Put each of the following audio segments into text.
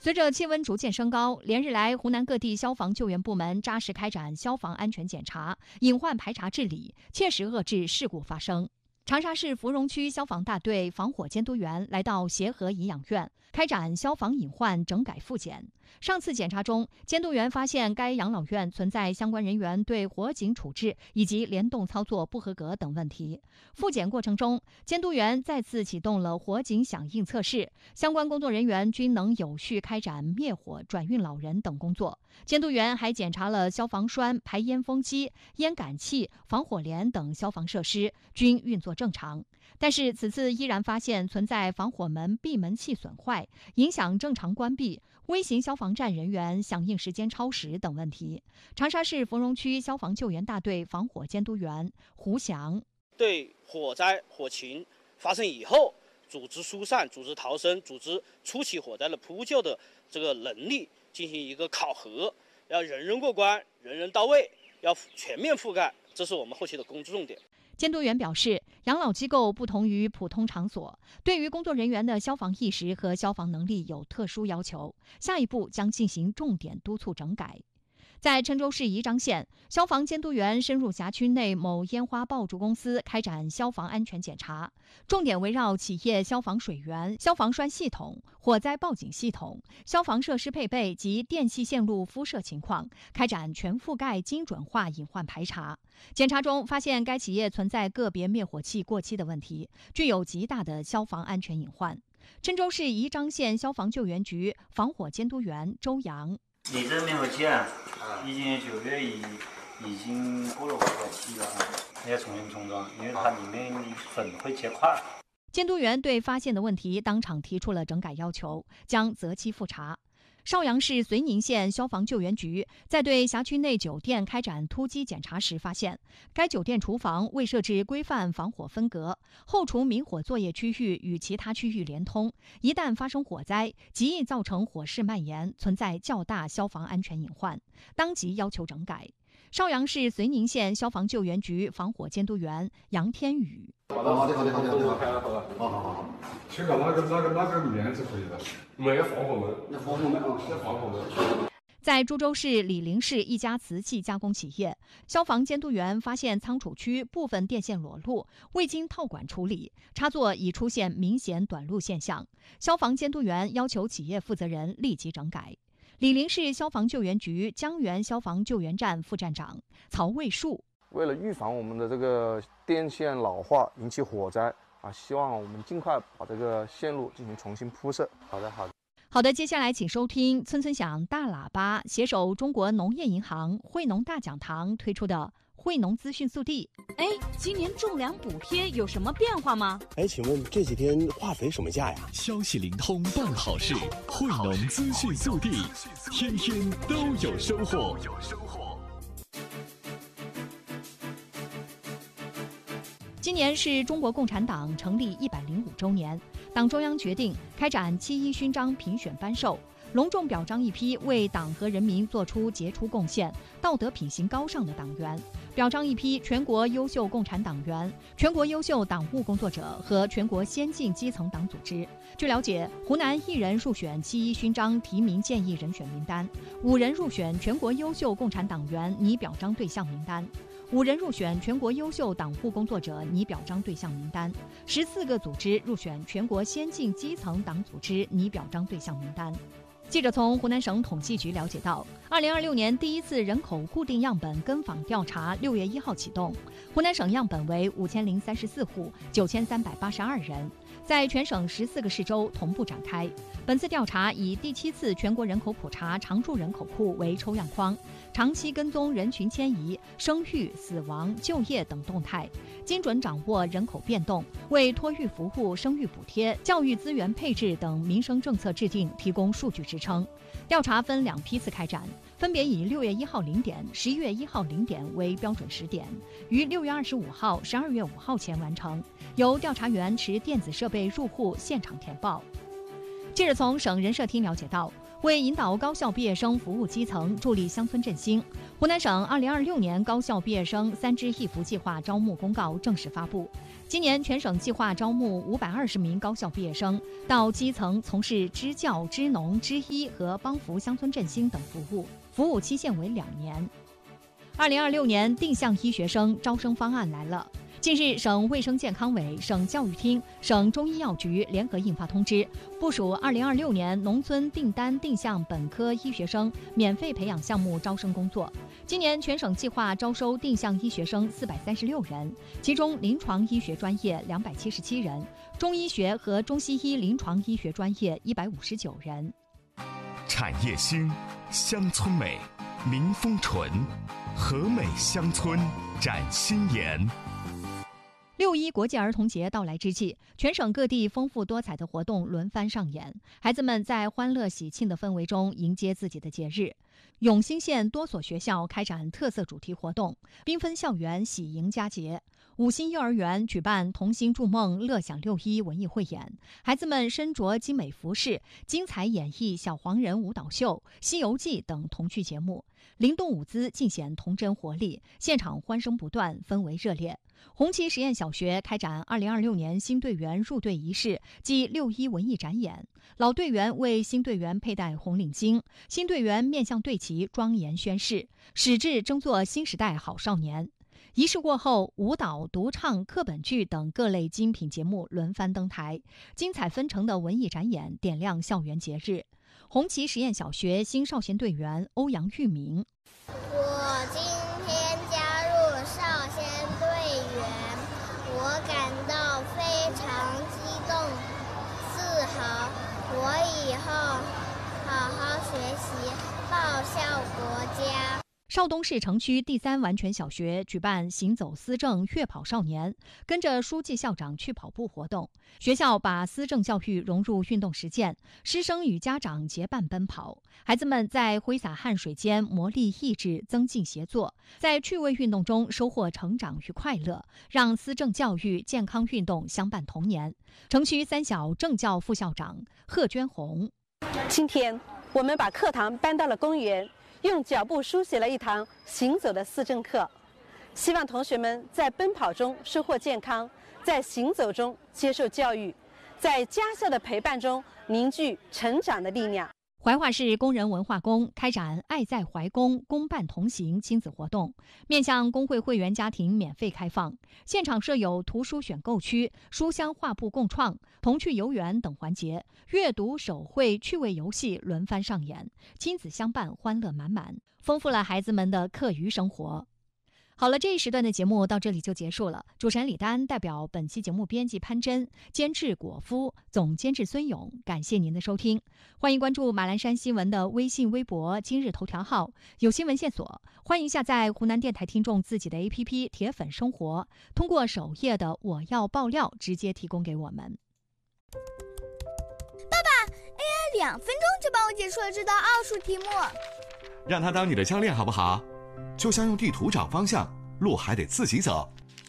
随着气温逐渐升高，连日来湖南各地消防救援部门扎实开展消防安全检查、隐患排查治理，切实遏制事故发生。长沙市芙蓉区消防大队防火监督员来到协和颐养院，开展消防隐患整改复检。上次检查中，监督员发现该养老院存在相关人员对火警处置以及联动操作不合格等问题。复检过程中，监督员再次启动了火警响应测试，相关工作人员均能有序开展灭火、转运老人等工作。监督员还检查了消防栓、排烟风机、烟感器、防火帘等消防设施，均运作正常。但是此次依然发现存在防火门闭门器损坏、影响正常关闭、微型消防站人员响应时间超时等问题。长沙市芙蓉区消防救援大队防火监督员胡翔对火灾火情发生以后，组织疏散、组织逃生、组织初期火灾的扑救的这个能力进行一个考核，要人人过关、人人到位，要全面覆盖，这是我们后期的工作重点。 监督员表示，养老机构不同于普通场所，对于工作人员的消防意识和消防能力有特殊要求，下一步将进行重点督促整改。在郴州市宜章县，消防监督员深入辖区内某烟花爆竹公司开展消防安全检查，重点围绕企业消防水源、消防栓系统、火灾报警系统、消防设施配备及电气线路敷设情况，开展全覆盖精准化隐患排查。检查中发现，该企业存在个别灭火器过期的问题，具有极大的消防安全隐患。郴州市宜章县消防救援局防火监督员周阳。 你这灭火器已经9月已经过了5个期了，要重新重装，因为它里面粉会结块。 监督员对发现的问题当场提出了整改要求，将择期复查。邵阳市绥宁县消防救援局在对辖区内酒店开展突击检查时发现，该酒店厨房未设置规范防火分隔，后厨明火作业区域与其他区域连通，一旦发生火灾，极易造成火势蔓延，存在较大消防安全隐患，当即要求整改。邵阳市绥宁县消防救援局防火监督员杨天宇。 好，去个哪个面子可以的？没有防火门，那防火门。 在株洲市醴陵市一家瓷器加工企业，消防监督员发现仓储区部分电线裸露，未经套管处理，插座已出现明显短路现象。消防监督员要求企业负责人立即整改。醴陵市消防救援局江源消防救援站副站长曹卫树。 为了预防我们的这个电线老化引起火灾希望我们尽快把这个线路进行重新铺设。 好的，接下来请收听村村响大喇叭携手中国农业银行惠农大讲堂推出的惠农资讯速递。 今年种粮补贴有什么变化吗？ 请问这几天化肥什么价呀？ 消息灵通办好事，惠农资讯速递，天天都有收获。 今年是中国共产党成立105周年，党中央决定开展7·1勋章评选颁授，隆重表彰一批为党和人民做出杰出贡献、道德品行高尚的党员，表彰一批全国优秀共产党员、全国优秀党务工作者和全国先进基层党组织。据了解，湖南1人入选7·1勋章提名建议人选名单，5人入选全国优秀共产党员拟表彰对象名单，5人入选全国优秀党务工作者拟表彰对象名单，14个组织入选全国先进基层党组织拟表彰对象名单。记者从湖南省统计局了解到，2026年第一次人口固定样本跟访调查6月1号启动，湖南省样本为5034户，9382人，在全省14个市州同步展开。本次调查以第7次全国人口普查常住人口库为抽样框，长期跟踪人群迁移、生育、死亡、就业等动态，精准掌握人口变动，为托育服务、生育补贴、教育资源配置等民生政策制定提供数据支撑。调查分2批次开展，分别以6月1号0点、11月1号0点为标准时点，于6月25号、12月5号前完成，由调查员持电子设备入户现场填报。记者从省人社厅了解到，为引导高校毕业生服务基层，助力乡村振兴，湖南省2026年高校毕业生3支一扶计划招募公告正式发布。 今年全省计划招募520名高校毕业生，到基层从事支教、支农、支医和帮扶乡村振兴等服务，服务期限为2年。2026年定向医学生招生方案来了。近日，省卫生健康委、省教育厅、省中医药局联合印发通知，部署2026年农村订单定向本科医学生免费培养项目招生工作。今年全省计划招收定向医学生436人，其中临床医学专业277人，中医学和中西医临床医学专业159人。 产业兴，乡村美，民风纯，和美乡村展新颜。 6·1国际儿童节到来之际，全省各地丰富多彩的活动轮番上演，孩子们在欢乐喜庆的氛围中迎接自己的节日。永兴县多所学校开展特色主题活动，缤纷校园喜迎佳节。5星幼儿园举办童心筑梦乐享6·1文艺汇演，孩子们身着精美服饰，精彩演绎小黄人舞蹈秀、西游记等童趣节目，灵动舞姿尽显童真活力，现场欢声不断，氛围热烈。红旗实验小学开展2026年新队员入队仪式暨6·1文艺展演，老队员为新队员佩戴红领巾，新队员面向队旗庄严宣誓，矢志争做新时代好少年。仪式过后，舞蹈、独唱、课本剧等各类精品节目轮番登台，精彩纷呈的文艺展演点亮校园节日。红旗实验小学新少先队员欧阳玉明： 我今天加入少先队员，我感到非常激动、自豪。我以后好好学习，报效国家。 邵东市城区第3完全小学举办行走思政悦跑少年，跟着书记校长去跑步活动。学校把思政教育融入运动实践，师生与家长结伴奔跑，孩子们在挥洒汗水间磨砺意志，增进协作，在趣味运动中收获成长与快乐，让思政教育、健康运动相伴童年。城区3小政教副校长贺娟红： 今天我们把课堂搬到了公园，用脚步书写了一堂行走的思政课，希望同学们在奔跑中收获健康，在行走中接受教育，在家校的陪伴中凝聚成长的力量。 怀化市工人文化宫开展爱在怀宫公办同行亲子活动，面向工会会员家庭免费开放，现场设有图书选购区、书香画布共创、童趣游园等环节，阅读、手绘、趣味游戏轮番上演，亲子相伴，欢乐满满，丰富了孩子们的课余生活。好了，这一时段的节目到这里就结束了。主持人李丹代表本期节目编辑潘真、监制果夫、总监制孙勇，感谢您的收听。欢迎关注马栏山新闻的微信、微博、今日头条号，有新闻线索。欢迎下载湖南电台听众自己的 APP 铁粉生活，通过首页的我要爆料直接提供给我们。 爸爸 ，AI 2分钟就帮我解出了这道奥数题目。 让他当你的教练好不好？就像用地图找方向，路还得自己走。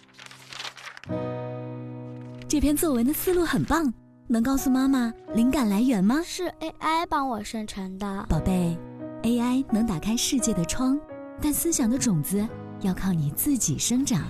这篇作文的思路很棒，能告诉妈妈灵感来源吗？ 是 AI 帮我生成的。 宝贝， AI 能打开世界的窗，但思想的种子要靠你自己生长。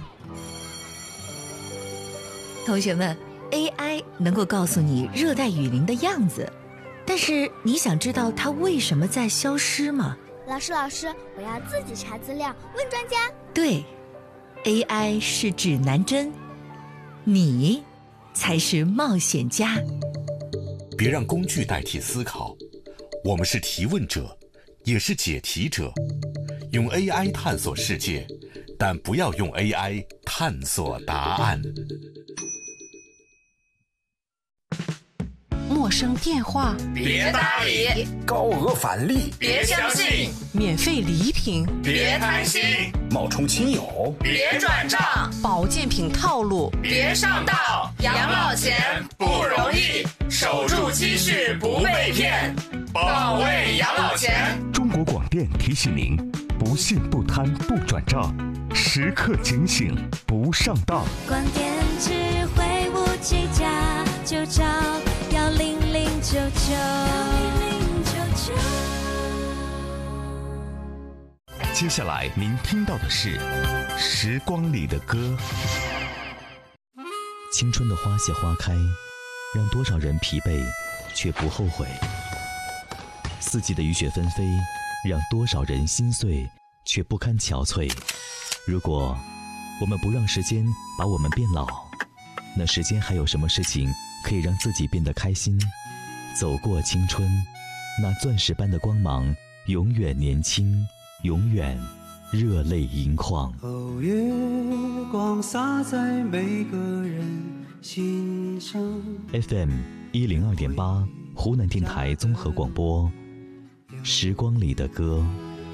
同学们， AI 能够告诉你热带雨林的样子，但是你想知道它为什么在消失吗？ 老师，我要自己查资料，问专家。 对， AI 是指南针，你才是冒险家。 别让工具代替思考，我们是提问者，也是解题者。用 AI 探索世界，但不要用 AI 探索答案。 陌生电话别搭理， 高额返利别相信， 免费礼品别贪心， 冒充亲友别转账， 保健品套路别上当。养老钱不容易，守住积蓄不被骗，保卫养老钱。 中国广电提醒您：不信不贪不转账，时刻警醒不上当。 广电智慧5G加，就找10099。 接下来您听到的是《时光里的歌》。 青春的花谢花开，让多少人疲惫却不后悔。四季的雨雪纷飞，让多少人心碎却不堪憔悴。如果我们不让时间把我们变老，那时间还有什么事情可以让自己变得开心？走过青春，那钻石般的光芒，永远年轻，永远热泪盈眶。 月光洒在每个人心上。 FM 102.8，湖南电台综合广播，时光里的歌。